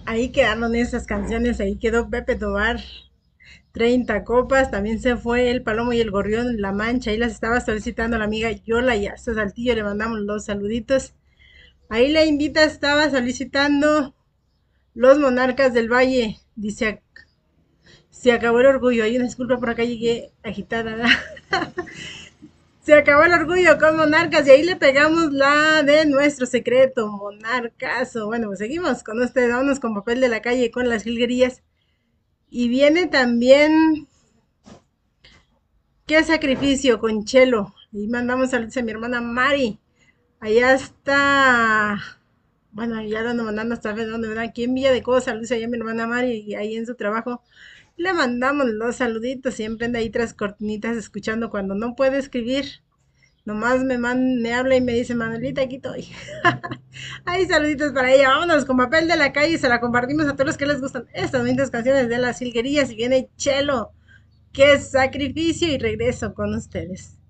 Ahí quedaron esas canciones, ahí quedó Pepe Tobar, 30 copas, también se fue el Palomo y el Gorrión, La Mancha, ahí las estaba solicitando la amiga Yola y a su Saltillo le mandamos los saluditos. Ahí la invita estaba solicitando Los Monarcas del Valle, dice, se acabó el orgullo, hay una disculpa por acá, llegué agitada. Se acabó el orgullo con Monarcas y ahí le pegamos la de nuestro secreto, Monarcazo. Bueno, pues seguimos con ustedes, vámonos con papel de la calle, con las jilguerillas. Y viene también, qué sacrificio con Chelo. Y mandamos saludos a mi hermana Mari. Allá está, bueno, ya ando mandando hasta ver dónde, ¿verdad? Aquí en Villa de Cosas, saludos allá a mi hermana Mari y ahí en su trabajo. Le mandamos los saluditos, siempre anda ahí tras cortinitas escuchando cuando no puede escribir. Nomás me habla y me dice, Manuelita, aquí estoy. Ay, saluditos para ella. Vámonos con papel de la calle y se la compartimos a todos los que les gustan estas bonitas canciones de las silguerías. Y viene Chelo. Qué sacrificio y regreso con ustedes.